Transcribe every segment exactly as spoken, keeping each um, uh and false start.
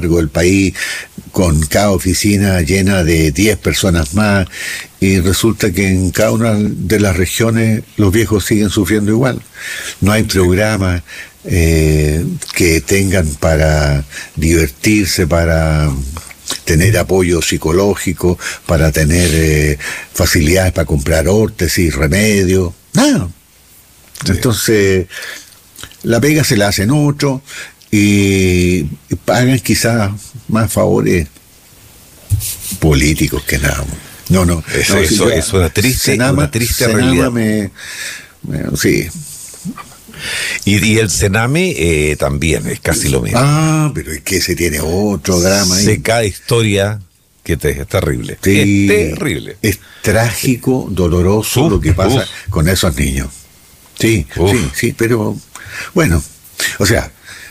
largo del país, con cada oficina llena de diez personas más, y resulta que en cada una de las regiones los viejos siguen sufriendo igual. No hay programas eh, que tengan para divertirse, para tener apoyo psicológico, para tener eh, facilidades para comprar órtesis, remedios, nada. Sí. Entonces, la pega se la hacen otros y pagan quizás más favores políticos que nada. No, no. Eso, no, eso, si ya, es una triste, Senama, una triste Senama realidad. Me, me, sí. Y, y el Sename eh, también es casi lo mismo. Ah, pero es que ese tiene otro drama ahí. Se cada historia que te, es terrible. Sí, es terrible. Es trágico, doloroso uf, lo que pasa uf. con esos niños. Sí, Uf. sí, sí, pero bueno, o sea,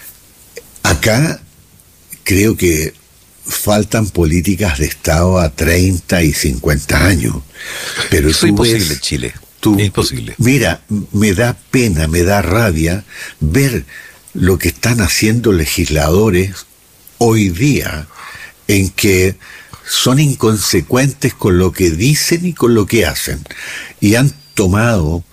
acá creo que faltan políticas de Estado a treinta y cincuenta años. Pero Eso es tú imposible ves, en Chile. tú, Imposible. Mira, me da pena, me da rabia ver lo que están haciendo legisladores hoy día, en que son inconsecuentes con lo que dicen y con lo que hacen. Y han tomado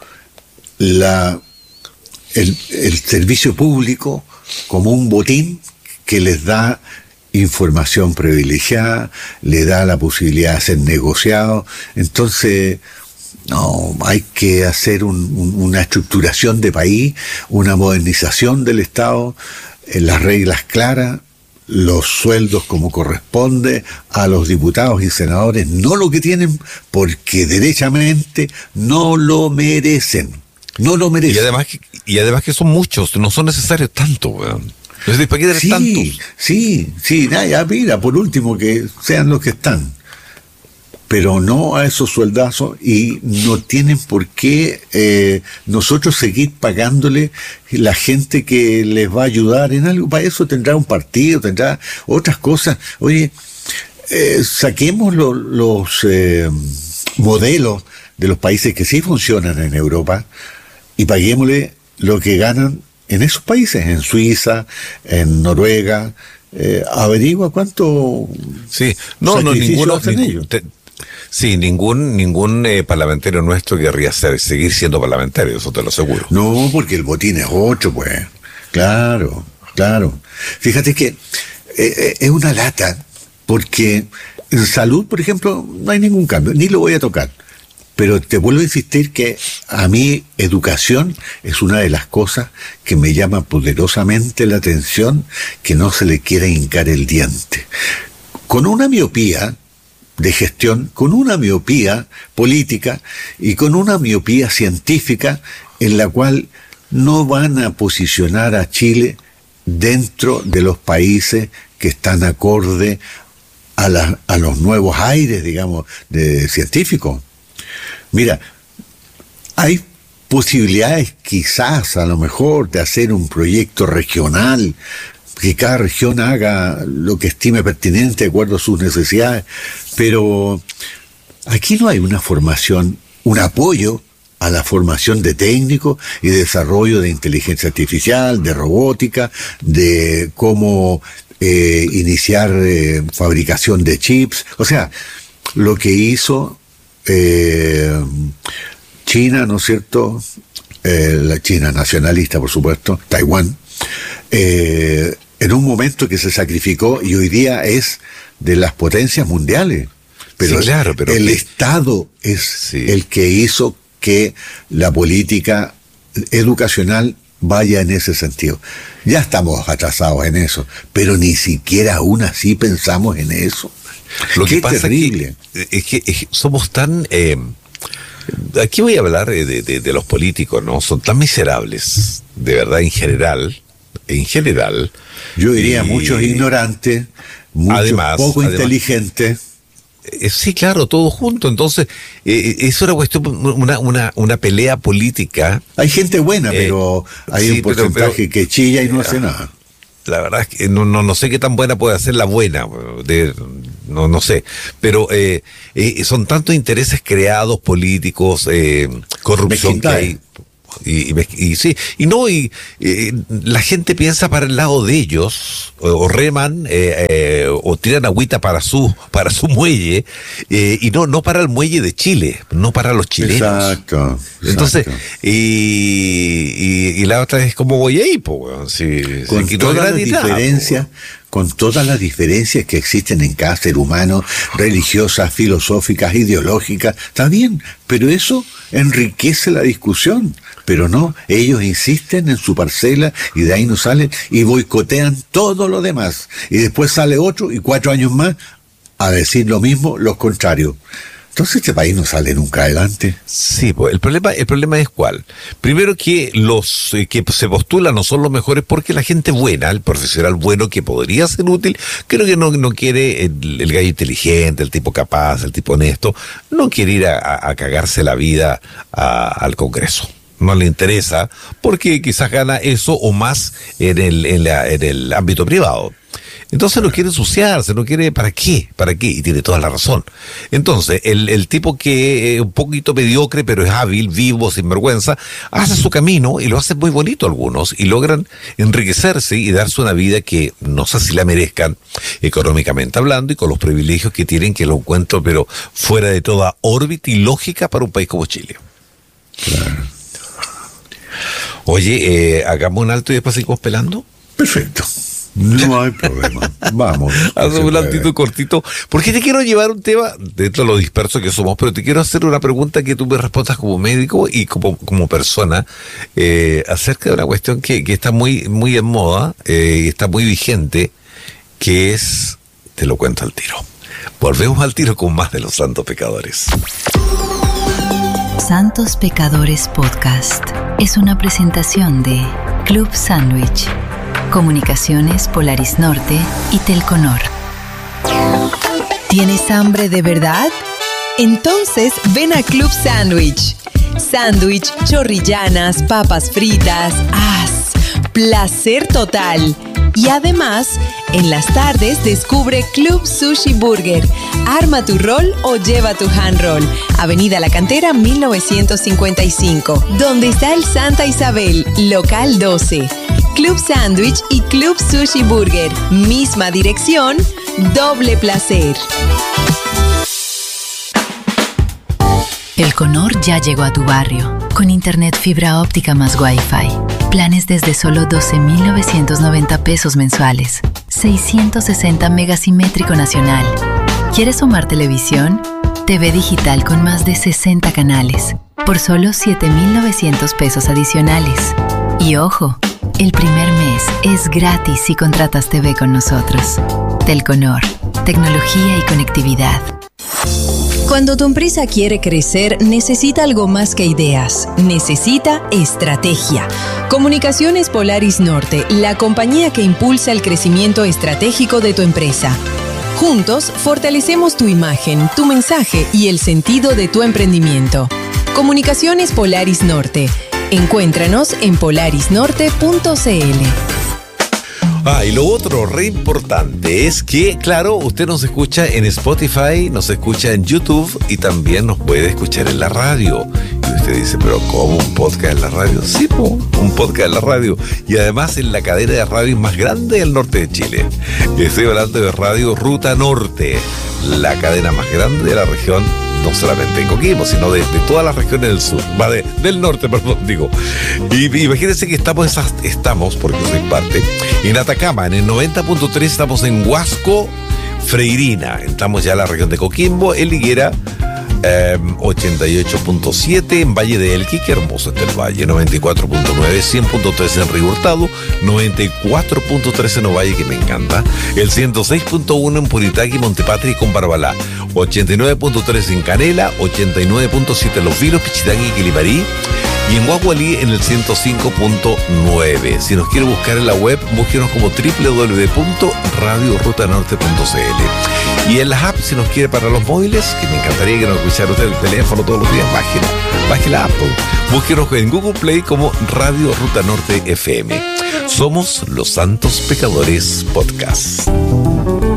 la, el, el servicio público como un botín que les da información privilegiada, le da la posibilidad de ser negociado. Entonces, no, hay que hacer un, un, una estructuración de país, una modernización del Estado, eh, las reglas claras, los sueldos como corresponde a los diputados y senadores, no lo que tienen, porque derechamente no lo merecen. No lo merecen. Y además que, y además que son muchos, no son necesarios tantos, weón. Entonces, ¿para qué tener Sí, tantos? sí, sí, nada, ya mira, por último, que sean los que están. Pero no a esos sueldazos, y no tienen por qué eh, nosotros seguir pagándole la gente que les va a ayudar en algo. Para eso tendrá un partido, tendrá otras cosas. Oye, eh, saquemos lo, los eh, modelos de los países que sí funcionan en Europa y paguémosle lo que ganan en esos países, en Suiza, en Noruega. Eh, averigua cuánto Sí, no, no, ninguno, hacen ningún, ellos. te, sí, ningún, ningún eh, parlamentario nuestro querría ser, seguir siendo parlamentario, eso te lo aseguro. No, porque el botín es ocho, pues. Claro, claro. Fíjate que eh, es una lata, porque en salud, por ejemplo, no hay ningún cambio, ni lo voy a tocar. Pero te vuelvo a insistir que a mí educación es una de las cosas que me llama poderosamente la atención, que no se le quiera hincar el diente. Con una miopía de gestión, con una miopía política y con una miopía científica en la cual no van a posicionar a Chile dentro de los países que están acorde a, la, a los nuevos aires, digamos, de científicos. Mira, hay posibilidades quizás a lo mejor de hacer un proyecto regional, que cada región haga lo que estime pertinente de acuerdo a sus necesidades, pero aquí no hay una formación, un apoyo a la formación de técnicos y desarrollo de inteligencia artificial, de robótica, de cómo eh, iniciar eh, fabricación de chips. O sea, lo que hizo Eh, China, ¿no es cierto? Eh, la China nacionalista, por supuesto, Taiwán, eh, en un momento que se sacrificó y hoy día es de las potencias mundiales. Pero, sí, claro, pero el que... Estado es sí. el que hizo que la política educacional vaya en ese sentido. Ya estamos atrasados en eso, pero ni siquiera aún así pensamos en eso. Lo que Qué pasa terrible. Es que, es que, es que somos tan... Eh, aquí voy a hablar de, de, de los políticos, ¿no? Son tan miserables, de verdad, en general, en general. Yo diría y, muchos ignorantes, muchos además, poco además, inteligentes. Eh, sí, claro, todo junto. Entonces, eh, es una cuestión, una, una, una pelea política. Hay gente buena, eh, pero hay sí, un porcentaje pero, pero, que chilla y no eh, hace nada. La verdad es que no, no, no sé qué tan buena puede ser la buena, de, no, no sé, pero eh, eh, son tantos intereses creados políticos, eh, corrupción que hay, Y, y, y sí, y no, y eh, la gente piensa para el lado de ellos, o, o reman, eh, eh, o tiran agüita para su, para su muelle, eh, y no, no para el muelle de Chile, no para los chilenos. Exacto. Entonces, exacto. y, y, y la otra es como voy ahí, pues, si, Con si todas no las gratis nada, diferencias, con todas las diferencias que existen en cada ser humano, religiosas, filosóficas, ideológicas, está bien, pero eso enriquece la discusión. Pero no, ellos insisten en su parcela y de ahí no salen y boicotean todo lo demás. Y después sale otro y cuatro años más a decir lo mismo, los contrarios. Entonces este país no sale nunca adelante. Sí, pues el problema, el problema es cuál. Primero que los eh, que se postulan no son los mejores porque la gente buena, el profesional bueno que podría ser útil, creo que no, no quiere el, el gallo inteligente, el tipo capaz, el tipo honesto, no quiere ir a, a, a cagarse la vida a, al Congreso. No le interesa porque quizás gana eso o más en el, en la, en el ámbito privado. Entonces no quiere ensuciarse, no quiere, ¿para qué? ¿Para qué? Y tiene toda la razón. Entonces, el, el tipo que es un poquito mediocre, pero es hábil, vivo, sin vergüenza, hace su camino y lo hace muy bonito algunos y logran enriquecerse y darse una vida que no sé si la merezcan económicamente hablando y con los privilegios que tienen, que lo encuentro, pero fuera de toda órbita y lógica para un país como Chile. Claro. Oye, eh, hagamos un alto y después seguimos pelando. Perfecto. No hay problema. Vamos. Hacemos un altito cortito. Porque te quiero llevar un tema, dentro de lo disperso que somos, pero te quiero hacer una pregunta que tú me respondas como médico y como, como persona, eh, acerca de una cuestión que, que está muy, muy en moda, eh, y está muy vigente, que es, te lo cuento al tiro. Volvemos al tiro con más de Los Santos Pecadores. Santos Pecadores Podcast es una presentación de Club Sandwich, Comunicaciones Polaris Norte y Telconor. ¿Tienes hambre de verdad? Entonces ven a Club Sandwich. Sándwich, chorrillanas, papas fritas, ¡as! Placer total. Y además, en las tardes descubre Club Sushi Burger. Arma tu rol o lleva tu hand roll. Avenida La Cantera mil novecientos cincuenta y cinco, donde está el Santa Isabel, local doce. Club Sandwich y Club Sushi Burger. Misma dirección, doble placer. Telconor ya llegó a tu barrio, con internet fibra óptica más Wi-Fi. Planes desde solo doce mil novecientos noventa pesos mensuales. seiscientos sesenta megasimétrico nacional. ¿Quieres sumar televisión? T V digital con más de sesenta canales, por solo siete mil novecientos pesos adicionales. Y ojo, el primer mes es gratis si contratas T V con nosotros. Telconor, tecnología y conectividad. Cuando tu empresa quiere crecer, necesita algo más que ideas. Necesita estrategia. Comunicaciones Polaris Norte, la compañía que impulsa el crecimiento estratégico de tu empresa. Juntos, fortalecemos tu imagen, tu mensaje y el sentido de tu emprendimiento. Comunicaciones Polaris Norte. Encuéntranos en polaris norte punto c l. Ah, y lo otro re importante es que, claro, usted nos escucha en Spotify, nos escucha en YouTube y también nos puede escuchar en la radio. Y usted dice, ¿pero cómo un podcast en la radio? Sí, po, un podcast en la radio. Y además en la cadena de radio más grande del norte de Chile. Estoy hablando de Radio Ruta Norte, la cadena más grande de la región, no solamente en Coquimbo, sino de, de todas las regiones del sur, va de, del norte, perdón, digo. Y imagínense que estamos, esas, estamos, porque soy parte, en Atacama, en el noventa punto tres, estamos en Huasco, Freirina, estamos ya en la región de Coquimbo, en Liguera, eh, ochenta y ocho punto siete en Valle de Elqui, qué hermoso está el valle, noventa y cuatro punto nueve, cien punto tres en Río Hurtado, noventa y cuatro punto tres en Ovalle, que me encanta, el ciento seis punto uno en Puritaqui, Montepatri con Barbalá, ochenta y nueve punto tres en Canela, ochenta y nueve punto siete en Los Vilos, Pichitangui y Quilimarí, y en Guagualí en el ciento cinco punto nueve. Si nos quiere buscar en la web, búsquenos como doble u doble u doble u punto radio ruta norte punto c l. Y en las apps, si nos quiere para los móviles, que me encantaría que nos escuchara usted el teléfono todos los días, bájela, baje la app. Búsquenos en Google Play como Radio Ruta Norte F M. Somos Los Santos Pecadores Podcast.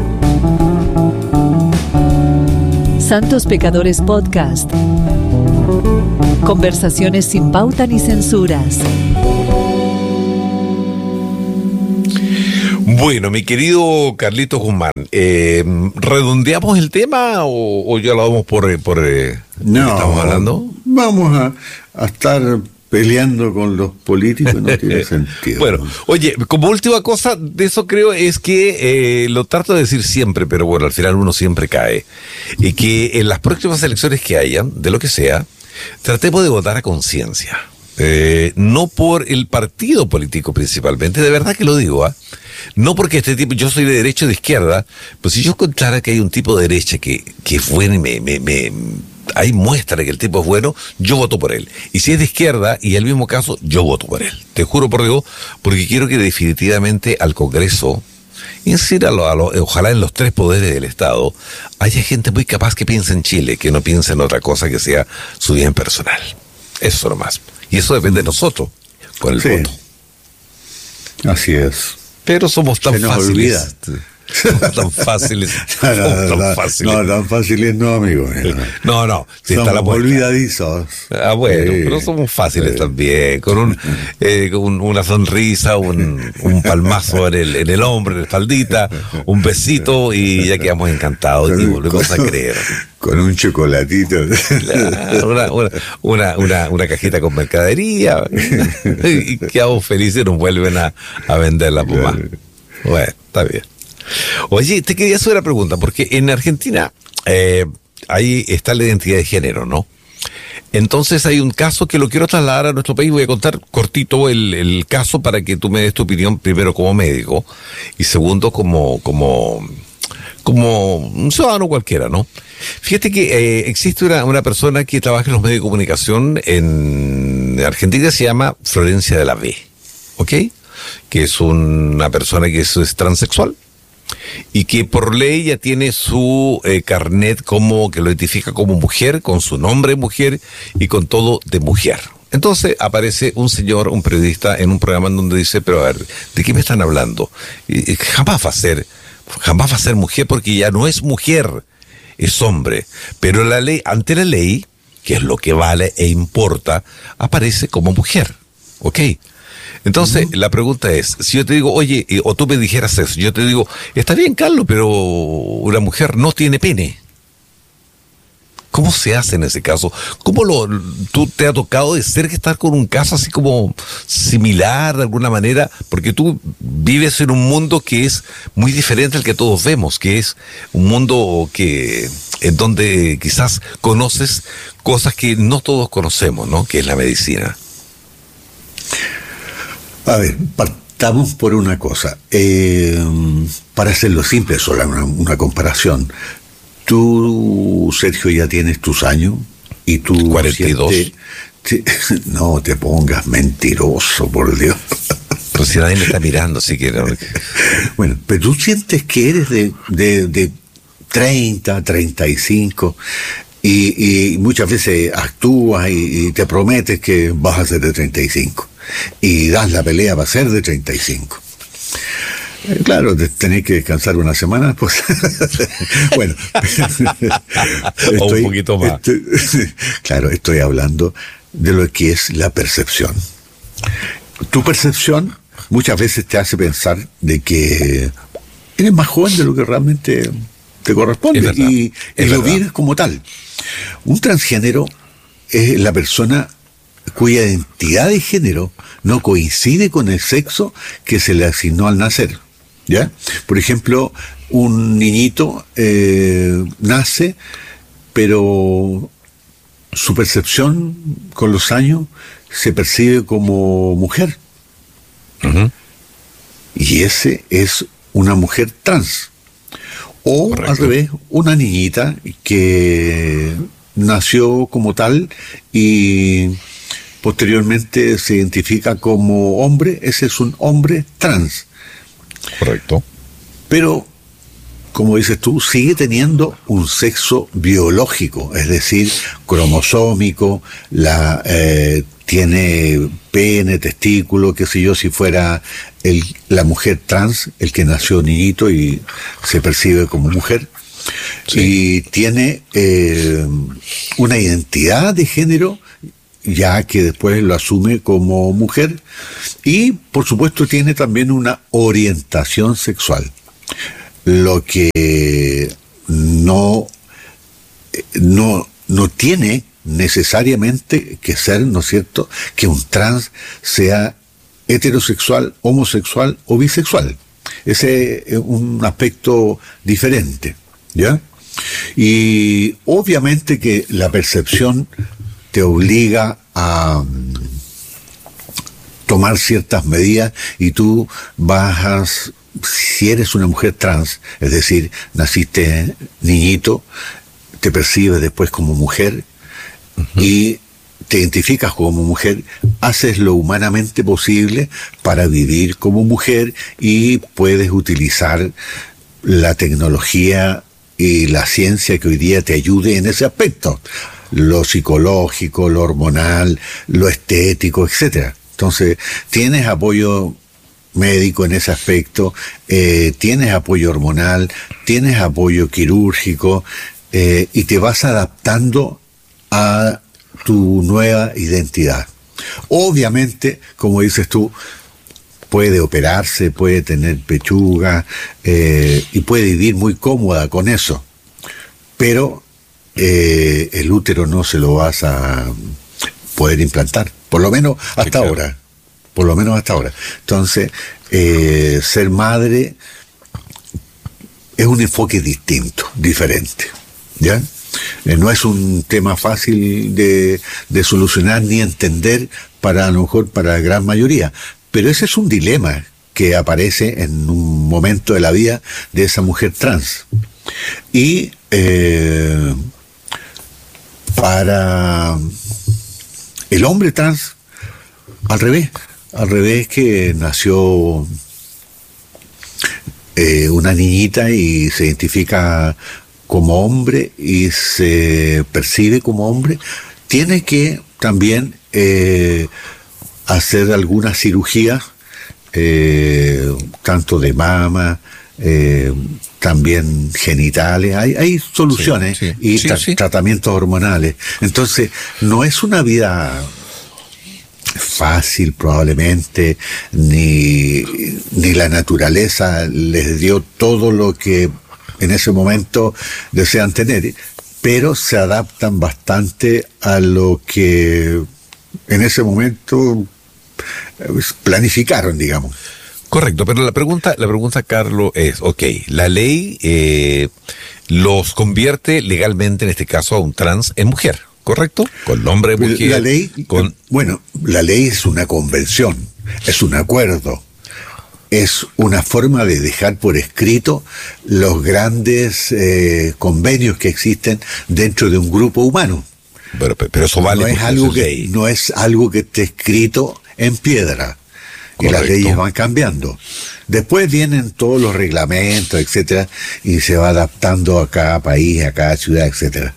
Santos Pecadores Podcast. Conversaciones sin pauta ni censuras. Bueno, mi querido Carlitos Guzmán, eh, ¿redondeamos el tema o, o ya lo vamos por, por eh, no, ¿qué estamos hablando? Vamos a, a estar peleando con los políticos, no tiene sentido. Bueno, oye, como última cosa de eso creo es que eh, lo trato de decir siempre, pero bueno, al final uno siempre cae, y que en las próximas elecciones que hayan, de lo que sea, tratemos de votar a conciencia. Eh, no por el partido político principalmente, de verdad que lo digo, ¿ah? ¿eh? No porque este tipo, yo soy de derecha o de izquierda, pues si yo encontrara que hay un tipo de derecha que, que es bueno y me, me, me, ahí muestra que el tipo es bueno, yo voto por él. Y si es de izquierda, y el mismo caso, yo voto por él. Te juro por Dios, porque quiero que definitivamente al Congreso, y decir, a lo, a lo, ojalá en los tres poderes del Estado, haya gente muy capaz que piense en Chile, que no piense en otra cosa que sea su bien personal. Eso nomás. Y eso depende de nosotros, con el sí. voto. Así es. Pero somos tan Se nos fáciles. Somos tan fáciles. No, no, somos tan no, fáciles. no, tan fáciles no, amigo. No, no. Si somos está la olvidadizos. Ah, bueno, sí. pero somos fáciles sí. también. Con un, eh, con una sonrisa, un, un palmazo en el, en el hombro, en la espaldita, un besito y ya quedamos encantados Con y un- volvemos con- a creer. Con un chocolatito. Claro, Una, una, una, una, una cajita con mercadería y quedamos felices y nos vuelven a, a vender la puma. Bueno, está bien. Oye, te quería hacer una pregunta, porque en Argentina eh, ahí está la identidad de género, ¿no? Entonces hay un caso que lo quiero trasladar a nuestro país. Voy a contar cortito el, el caso para que tú me des tu opinión, primero como médico y segundo como, como, como un ciudadano cualquiera, ¿no? Fíjate que eh, existe una, una persona que trabaja en los medios de comunicación en Argentina, se llama Florencia de la B, ¿ok? Que es una persona que es, es transexual y que por ley ya tiene su eh, carnet como que lo identifica como mujer, con su nombre mujer y con todo de mujer. Entonces aparece un señor, un periodista, en un programa en donde dice, pero a ver, ¿de qué me están hablando? Y, y jamás va a ser, jamás va a ser mujer porque ya no es mujer, es hombre. Pero la ley, ante la ley, que es lo que vale e importa, aparece como mujer, ¿ok? Entonces, uh-huh. la pregunta es, si yo te digo, oye, eh, o tú me dijeras eso, yo te digo, está bien, Carlos, pero una mujer no tiene pene. ¿Cómo se hace en ese caso? ¿Cómo lo, tú te ha tocado de ser que estar con un caso así como similar de alguna manera? Porque tú vives en un mundo que es muy diferente al que todos vemos, que es un mundo que en donde quizás conoces cosas que no todos conocemos, ¿no? Que es la medicina. A ver, partamos por una cosa. Eh, para hacerlo simple, solo una, una comparación. Tú, Sergio, ya tienes tus años y tú... cuarenta y dos. Sientes, te, no te pongas mentiroso, por Dios. Pero si nadie me está mirando, así que... No. Bueno, pero tú sientes que eres de, de, de treinta, treinta y cinco y, y muchas veces actúas y, y te prometes que vas a ser de treinta y cinco. Y das la pelea para ser de treinta y cinco. Eh, claro, de tener que descansar una semana, pues. Bueno. Estoy, o un poquito más. Estoy, claro, estoy hablando de lo que es la percepción. Tu percepción muchas veces te hace pensar de que eres más joven de lo que realmente te corresponde. Es y, y lo verdad. vives como tal. Un transgénero es la persona cuya identidad de género no coincide con el sexo que se le asignó al nacer, ¿ya? Por ejemplo, un niñito eh, nace, pero su percepción con los años se percibe como mujer. Uh-huh. Y ese es una mujer trans. O Correcto. Al revés, una niñita que nació como tal y posteriormente se identifica como hombre, ese es un hombre trans. Correcto. Pero, como dices tú, sigue teniendo un sexo biológico, es decir, cromosómico, la, eh, tiene pene, testículo, qué sé yo, si fuera el, la mujer trans, el que nació niñito y se percibe como mujer. sí. y tiene eh, una identidad de género, ya que después lo asume como mujer, y por supuesto tiene también una orientación sexual. Lo que no, no, no tiene necesariamente que ser, ¿no es cierto?, que un trans sea heterosexual, homosexual o bisexual. Ese es un aspecto diferente, ¿ya? Y obviamente que la percepción te obliga a um, tomar ciertas medidas, y tú vas a, si eres una mujer trans, es decir, naciste niñito, te percibes después como mujer, uh-huh. y te identificas como mujer, haces lo humanamente posible para vivir como mujer, y puedes utilizar la tecnología y la ciencia que hoy día te ayude en ese aspecto, lo psicológico, lo hormonal, lo estético, etcétera. Entonces, tienes apoyo médico en ese aspecto, eh, tienes apoyo hormonal, tienes apoyo quirúrgico, eh, y te vas adaptando a tu nueva identidad. Obviamente, como dices tú, puede operarse, puede tener pechuga, eh, y puede vivir muy cómoda con eso, pero eh, el útero no se lo vas a poder implantar, por lo menos hasta sí, claro. ahora, por lo menos hasta ahora. Entonces, eh, ser madre es un enfoque distinto, diferente, ¿ya? Eh, no es un tema fácil de, de solucionar ni entender para, a lo mejor, para la gran mayoría, pero ese es un dilema que aparece en un momento de la vida de esa mujer trans. Y eh, para el hombre trans, al revés, al revés, que nació eh, una niñita y se identifica como hombre y se percibe como hombre, tiene que también eh, hacer algunas cirugías, eh, tanto de mama, eh, también genitales, hay, hay soluciones, sí, sí, y sí, tra- sí. tratamientos hormonales. Entonces, no es una vida fácil probablemente, ni, ni la naturaleza les dio todo lo que en ese momento desean tener, pero se adaptan bastante a lo que en ese momento planificaron, digamos. Correcto, pero la pregunta, la pregunta, Carlos, es, ok, la ley eh, los convierte legalmente, en este caso, a un trans en mujer, ¿correcto? Con nombre de mujer. La ley, con... bueno, la ley es una convención, es un acuerdo, es una forma de dejar por escrito los grandes eh, convenios que existen dentro de un grupo humano. Pero, pero eso vale. No es algo que, no es algo que esté escrito en piedra. Correcto. Y las leyes van cambiando. Después vienen todos los reglamentos, etcétera, y se va adaptando a cada país, a cada ciudad, etcétera.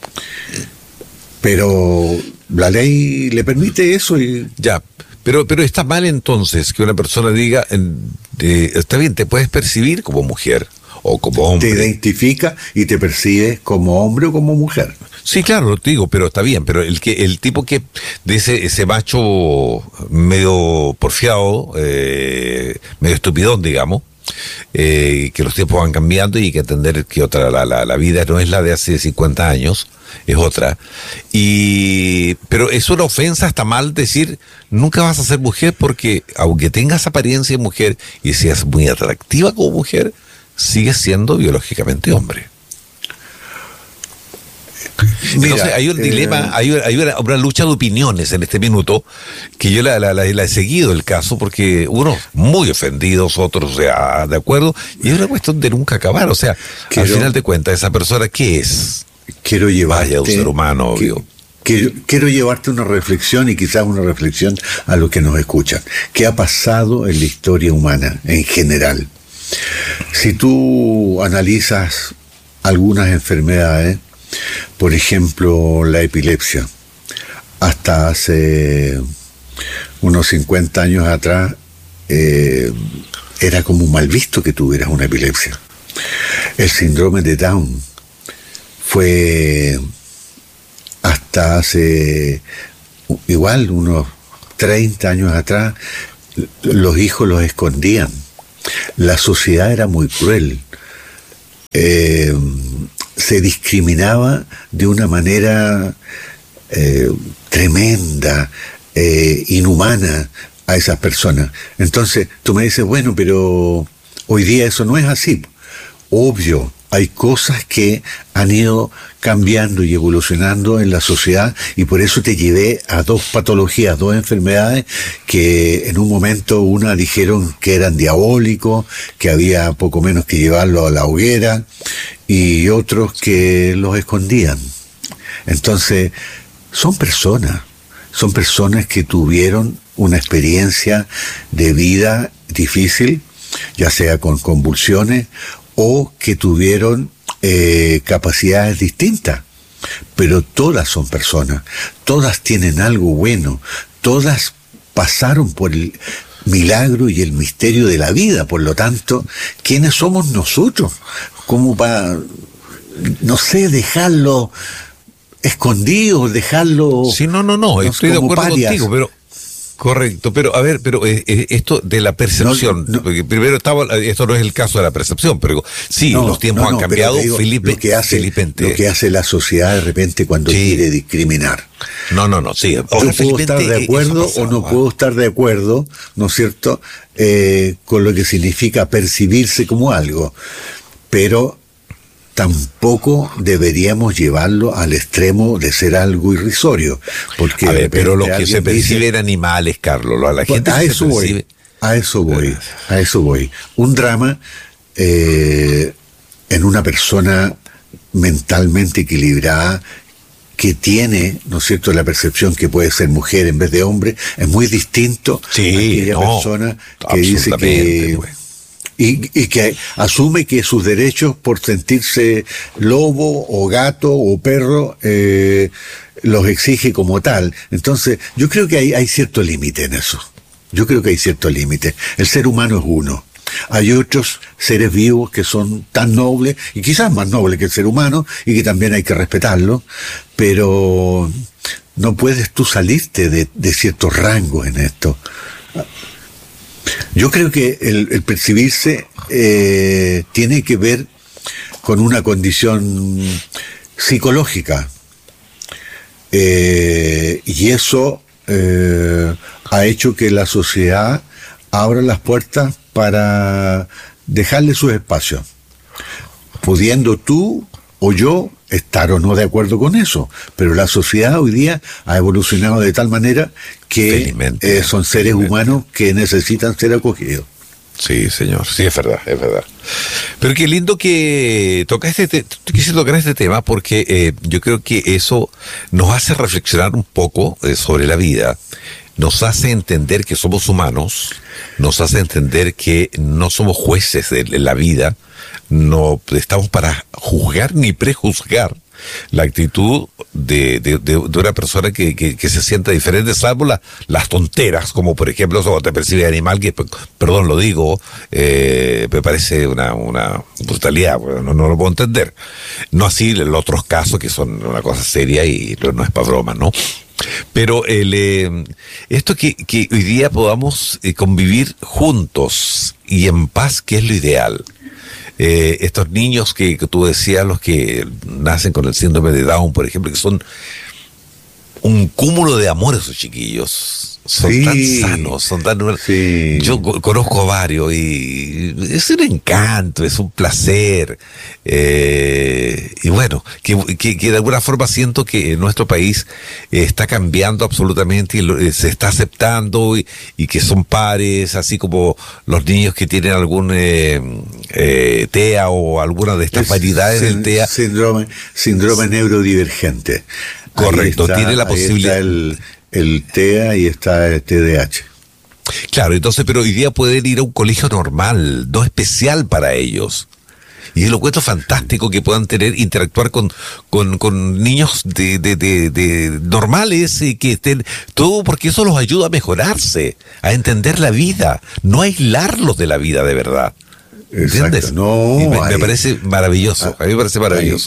Pero la ley le permite eso y... Ya, pero, pero está mal entonces que una persona diga, eh, está bien, te puedes percibir como mujer o como hombre. Te identifica y te percibe como hombre o como mujer. Sí, claro, te digo, pero está bien, pero el que el tipo que de ese, ese macho medio porfiado, eh, medio estupidón, digamos, eh, que los tiempos van cambiando y hay que entender que otra la, la, la vida no es la de hace cincuenta años, es otra. Y pero es una ofensa, está mal decir nunca vas a ser mujer, porque aunque tengas apariencia de mujer y seas muy atractiva como mujer, sigues siendo biológicamente hombre. Mira, entonces hay un eh, dilema, hay, hay una, una lucha de opiniones en este minuto, que yo la, la, la, la he seguido el caso, porque unos muy ofendidos, otros o sea, de acuerdo, y es una cuestión de nunca acabar. O sea, quiero, al final de cuentas, esa persona, ¿qué es? Quiero llevarte, Vaya, un ser humano, obvio. Quiero, quiero llevarte una reflexión, y quizás una reflexión a los que nos escuchan. ¿Qué ha pasado en la historia humana en general? Si tú analizas algunas enfermedades, por ejemplo, la epilepsia, hasta hace unos cincuenta años atrás eh, era como mal visto que tuvieras una epilepsia. El síndrome de Down fue hasta hace igual unos treinta años atrás, los hijos los escondían. La sociedad era muy cruel. Eh, se discriminaba de una manera eh, tremenda, eh, inhumana a esas personas. Entonces tú me dices, bueno, pero hoy día eso no es así. Obvio, hay cosas que han ido cambiando y evolucionando en la sociedad, y por eso te llevé a dos patologías, dos enfermedades que en un momento una dijeron que eran diabólicos, que había poco menos que llevarlo a la hoguera, y otros que los escondían. Entonces, son personas, son personas que tuvieron una experiencia de vida difícil, ya sea con convulsiones, o que tuvieron eh, capacidades distintas, pero todas son personas, todas tienen algo bueno, todas pasaron por el milagro y el misterio de la vida. Por lo tanto, ¿quiénes somos nosotros? ¿Cómo para, no sé, dejarlo escondido, dejarlo... Sí, no, no, no, estoy de acuerdo parias. contigo, pero... Correcto, pero a ver, pero eh, eh, esto de la percepción, no, no, porque primero estaba, esto no es el caso de la percepción, pero sí, no, los tiempos no, no, han cambiado, digo, Felipe, lo que hace, Felipe lo que hace la sociedad de repente cuando sí. quiere discriminar. No, no, no, sí. Yo puedo Felipe, estar de acuerdo pasaba, o no ¿eh? puedo estar de acuerdo, ¿no es cierto?, eh, con lo que significa percibirse como algo, pero tampoco deberíamos llevarlo al extremo de ser algo irrisorio. Porque a ver, pero lo que se percibe en animales, Carlos, a la gente a eso voy, percibe... a eso voy, a eso voy. Un drama eh, en una persona mentalmente equilibrada que tiene, ¿no es cierto?, la percepción que puede ser mujer en vez de hombre, es muy distinto sí, a aquella no, persona que dice que... Pues. Y, y que asume que sus derechos por sentirse lobo o gato o perro eh, los exige como tal. Entonces, yo creo que hay, hay cierto límite en eso. Yo creo que hay cierto límite. El ser humano es uno. Hay otros seres vivos que son tan nobles, y quizás más nobles que el ser humano, y que también hay que respetarlo, pero no puedes tú salirte de, de ciertos rangos en esto. Yo creo que el, el percibirse eh, tiene que ver con una condición psicológica, eh, y eso eh, ha hecho que la sociedad abra las puertas para dejarle sus espacios, pudiendo tú o yo estar o no de acuerdo con eso, pero la sociedad hoy día ha evolucionado de tal manera que eh, son seres felizmente. humanos que necesitan ser acogidos. Sí, señor, sí, es verdad, es verdad. Pero qué lindo que toca este te- quise tocar este tema, porque eh, yo creo que eso nos hace reflexionar un poco eh, sobre la vida, nos hace entender que somos humanos, nos hace entender que no somos jueces de la vida, no estamos para juzgar ni prejuzgar la actitud de, de, de, de una persona que, que, que se sienta diferente, salvo la, las tonteras, como por ejemplo eso te percibe animal, que perdón lo digo, eh, me parece una, una brutalidad, no, no lo puedo entender. No así los otros casos que son una cosa seria y no es para broma, ¿no? Pero el, eh, esto que, que hoy día podamos eh, convivir juntos y en paz, que es lo ideal. Eh, estos niños que, que tú decías, los que nacen con el síndrome de Down, por ejemplo, que son un cúmulo de amor esos chiquillos. Son sí, tan sanos, son tan... Sí. Yo conozco a varios y es un encanto, es un placer. Eh, y bueno, que, que, que de alguna forma siento que nuestro país eh, está cambiando absolutamente y lo, eh, se está aceptando y, y que son pares, así como los niños que tienen algún eh, eh, T E A o alguna de estas es variedades sin, del T E A. Síndrome, síndrome neurodivergente. Correcto, está, tiene la posibilidad... El T E A y está el T D A H. Claro, entonces, pero hoy día pueden ir a un colegio normal, no especial para ellos. Y es lo cuento fantástico que puedan tener, interactuar con, con, con niños de, de, de, de normales y que estén, todo porque eso los ayuda a mejorarse, a entender la vida, no aislarlos de la vida de verdad. ¿Entiendes? Exacto, no. Y me, hay, me parece maravilloso, a mí me parece maravilloso.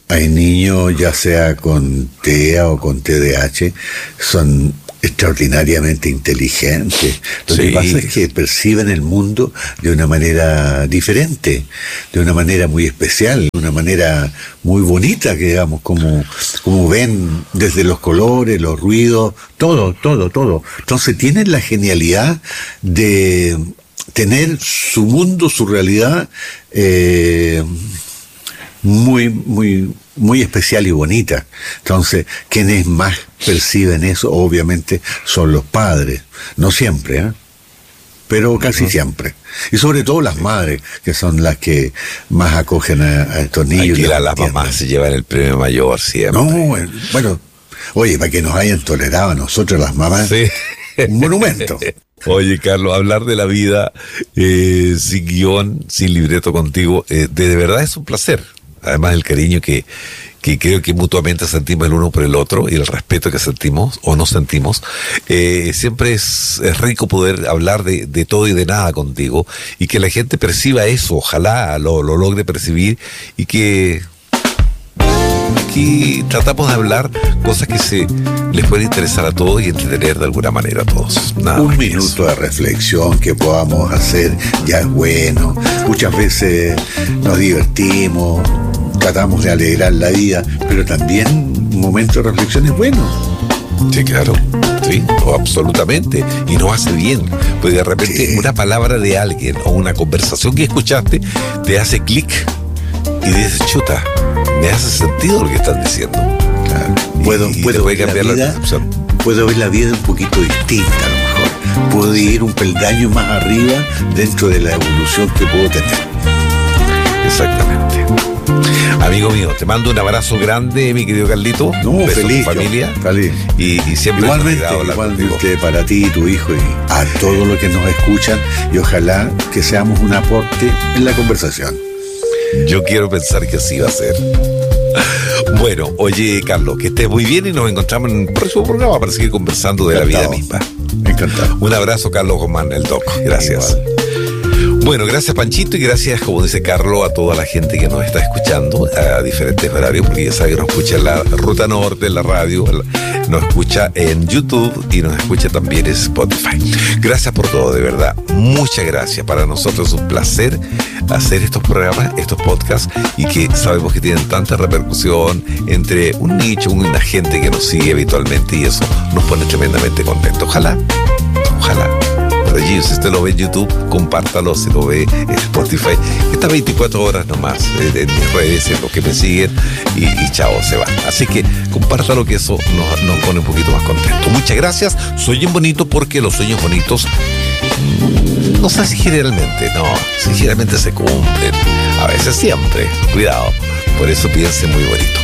hay niños, ya sea con T E A o con T D A H, son extraordinariamente inteligentes. Lo Sí. que pasa es que perciben el mundo de una manera diferente, de una manera muy especial, de una manera muy bonita, que digamos, como, como ven desde los colores, los ruidos, todo, todo, todo. Entonces tienen la genialidad de tener su mundo, su realidad, eh, muy, muy, muy especial y bonita. Entonces, quienes más perciben eso, obviamente, son los padres. No siempre, ¿eh? Pero casi uh-huh. siempre. Y sobre todo las madres, que son las que más acogen a, a estos niños. Aquí la, las mamás se llevan el premio mayor siempre. No, bueno, oye, para que nos hayan tolerado a nosotros las mamás, sí. Un monumento. Oye, Carlos, hablar de la vida eh, sin guión, sin libreto contigo, eh, de, de verdad es un placer. Además del cariño que, que creo que mutuamente sentimos el uno por el otro y el respeto que sentimos o no sentimos, eh, siempre es, es rico poder hablar de, de todo y de nada contigo y que la gente perciba eso, ojalá lo, lo logre percibir y que aquí tratamos de hablar cosas que se les pueden interesar a todos y entretener de alguna manera a todos. Nada Un minuto de reflexión que podamos hacer ya es bueno. Muchas veces nos divertimos, tratamos de alegrar la vida, pero también un momento de reflexión es bueno. Sí, claro, sí, oh, absolutamente, y nos hace bien, pues de repente sí. Una palabra de alguien o una conversación que escuchaste te hace clic y dices, chuta, me hace sentido lo que están diciendo. Claro. Puedo, y, puedo, y ver cambiar la vida, la puedo ver la vida un poquito distinta a lo mejor. Puedo ir un peldaño más arriba dentro de la evolución que puedo tener. Exactamente. Amigo mío, te mando un abrazo grande, mi querido Carlito. No, un beso feliz. A tu familia. Yo, feliz. Y, y siempre igualmente, igualmente para ti y tu hijo y a todos los que nos escuchan, y ojalá que seamos un aporte en la conversación. Yo quiero pensar que así va a ser. Bueno, oye, Carlos, que estés muy bien y nos encontramos en el próximo programa para seguir conversando de Encantado. La vida misma. Encantado. Un abrazo, Carlos Guzmán, el Doc. Gracias. Igual. Bueno, gracias Panchito y gracias, como dice Carlos, a toda la gente que nos está escuchando a diferentes horarios, porque ya sabe que nos escucha en la Ruta Norte, en la radio, nos escucha en YouTube y nos escucha también en Spotify. Gracias por todo, de verdad. Muchas gracias. Para nosotros es un placer hacer estos programas, estos podcasts, y que sabemos que tienen tanta repercusión entre un nicho, una gente que nos sigue habitualmente, y eso nos pone tremendamente contentos. Ojalá, ojalá. Allí, si usted lo ve en YouTube, compártalo, si lo ve en Spotify. Está veinticuatro horas nomás en, en mis redes, en los que me siguen, y, y chao, se va. Así que compártalo, que eso nos, nos pone un poquito más contentos. Muchas gracias. Sueñen bonito, porque los sueños bonitos, no sé si generalmente, no, si generalmente se cumplen. A veces siempre. Cuidado. Por eso piensen muy bonito.